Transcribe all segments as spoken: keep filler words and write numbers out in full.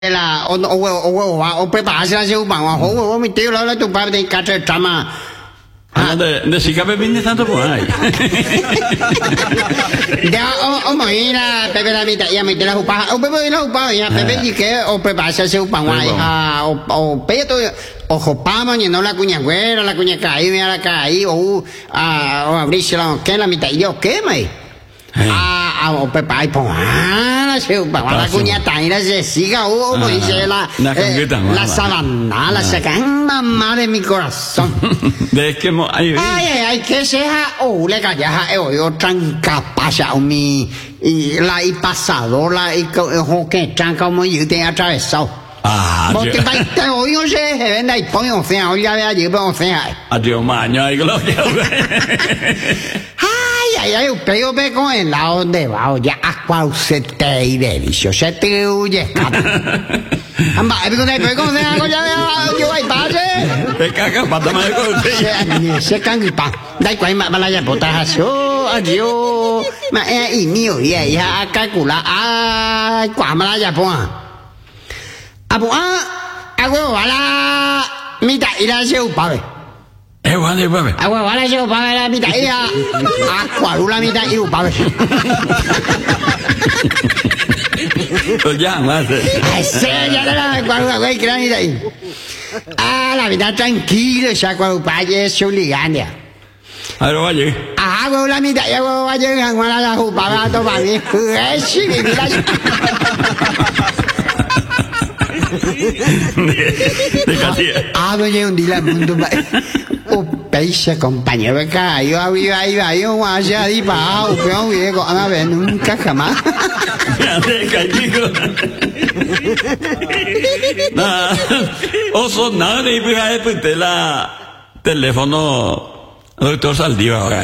là ô ô ô ô ô prepararse la seu bằng ô ô mi tio la tu pa de catre trama ah de de si cabe viene tanto por ahí ya ô ô mai la pepe la mita ya mi te la upa ô pepe la upa ya pepe y que ô prepararse seu bằng ai ah ô ô pe tôi ô hopa ma ni no la cuña güera la cuña caí me la caí ô ah ô abrirse la que la mita yo qué mai ah ah ô pepe ai po ah seu bằng la cuña tai la se siga ô mo dice la la sabana la saca mamá de mi corazón de que mo ay ay ay que sea oh le calla ha oh yo tranca pasa mi y la y pasado la y que tranca como yo te atravesado ah porque vai te hoy no sé ven ahí pon un fe hoy ya vea yo pon fe adiós mañana ay lo que ay ay usted yo ve con el lado de abajo ya agua usted te y delicioso se te huye amba e con dai con se hago ya yo vai pase te caga pata más se se cangi pa dai quai ma la ya bota so adiós ma e y mío ya ya calcula ah qua ma la ya po a po a agua wala mi ta ira se u pa ve eh guarda guarda agua wala se u pa ve la mi ta ira agua lula mi ta u pa ve pues ya más sí ya la agua güey que ni ahí ah la vida tranquila ya cuando vaya su liganda ahora vaya ah güey la mi ta ya güey vaya a guardar la jupa va to va bien es sí mira de Katia ah güey un día mundo o peixe compañero acá yo había iba yo allá di pa o peón viejo a ver nunca jamás nah oso nada de ir a pues la teléfono doctor Saldívar ahora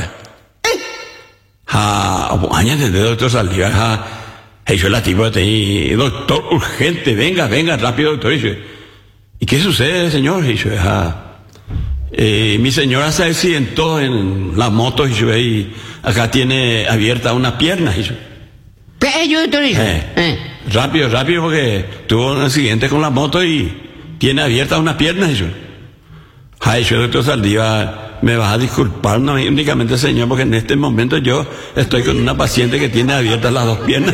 ha añade de doctor Saldívar ha eso la tipo de doctor urgente venga venga rápido doctor y qué sucede señor y yo ha Eh, mi señora se accidentó en la moto y, yo, y acá tiene abierta una pierna. Y yo, ¿qué yo te dije? Eh, eh. Rápido, rápido, porque tuvo un accidente con la moto y tiene abierta una pierna. Y yo, ay, yo doctor Saldívar, me vas a disculpar, no únicamente señor, porque en este momento yo estoy con una paciente que tiene abiertas las dos piernas.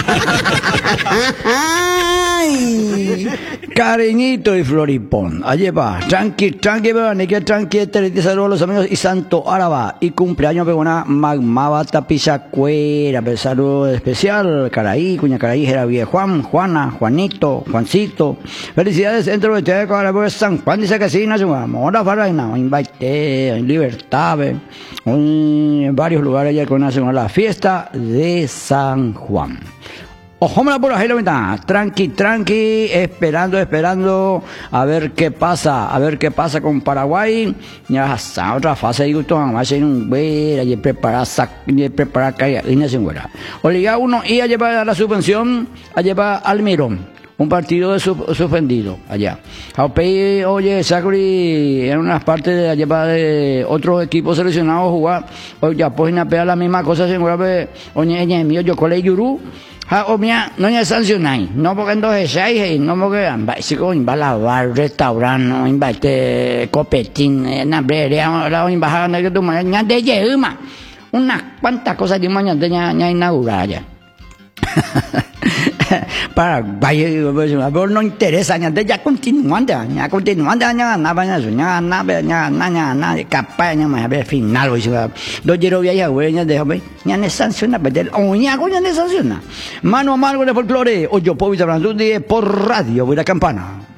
Ay, cariñito y floripón, allí va, tranqui, tranqui, ni que tranqui, te saludos a los amigos y Santo Áraba y cumpleaños de una magmaba tapiza cuera, saludo especial, Caraí, Cuña Caraí, Jeravie, Juan, Juana, Juanito, Juancito, felicidades dentro de ustedes con San Juan, dice que sí, no se va, mora faraina, invite, en Libertad, en varios lugares ya conocen la fiesta de San Juan. Ojo, me la por ahí, la tranqui, tranqui, esperando, esperando, a ver qué pasa, a ver qué pasa con Paraguay. Ya hasta otra fase, digo, todo, más en un güera, y preparar, y preparar, y no se güera. Obliga uno y a llevar a la subvención, a llevar al Mirón, un partido de sub, suspendido, allá. Aupey, oye, Sacri, en unas partes de llevar de otros equipos seleccionados a jugar, oye, pues na pega la misma cosa, se güera, oye, ella mío, yo cole yurú. Ha o mía no ya sancionáis no porque entonces seis no porque si con va lavar restaurante no invite copetín na brerea la embajada que tú mañana de lleuma unas cuantas cosas de mañana ya ya inaugurar ya para vaya pero no interesa ya ya continuando ya continuando ya nada ya ya nada ya nada nada capaz ya más a ver final hoy dos llero viaje güey ya déjame ya no sanciona pero oña coña no sanciona mano a mano de folclore o yo puedo hablar de por radio voy a la campana.